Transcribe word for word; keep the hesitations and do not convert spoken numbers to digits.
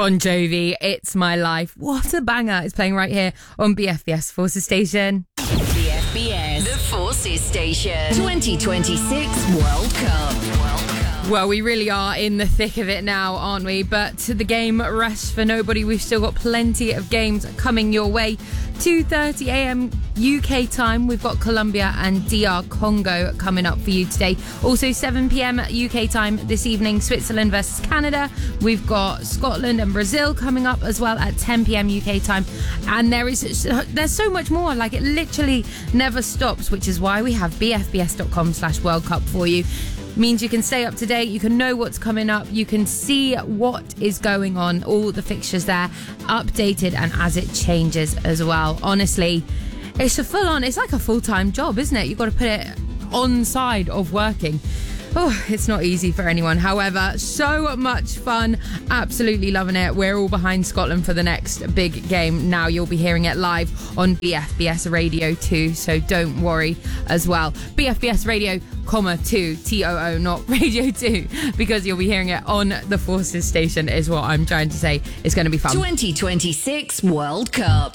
Bon Jovi, It's My Life. What a banger. It's playing right here on B F B S Forces Station. B F B S, the Forces Station. twenty twenty-six World Cup. World Cup. Well, we really are in the thick of it now, aren't we? But the game rests for nobody. We've still got plenty of games coming your way. two thirty a.m. U K time, we've got Colombia and D R Congo coming up for you today. Also seven p.m. U K time this evening, Switzerland versus Canada. We've got Scotland and Brazil coming up as well at ten p.m. U K time. And there is there's so much more. Like, it literally never stops, which is why we have bfbs.com slash World Cup for you. Means you can stay up to date, you can know what's coming up, you can see what is going on, all the fixtures there, updated and as it changes as well. Honestly, it's a full-on, it's like a full-time job, isn't it? You've got to put it on side of working. Oh, it's not easy for anyone. However, so much fun. Absolutely loving it. We're all behind Scotland for the next big game. Now you'll be hearing it live on B F B S Radio two, so don't worry as well. B F B S Radio, comma, two, T O O, not Radio two, because you'll be hearing it on the Forces Station is what I'm trying to say. It's going to be fun. twenty twenty-six World Cup.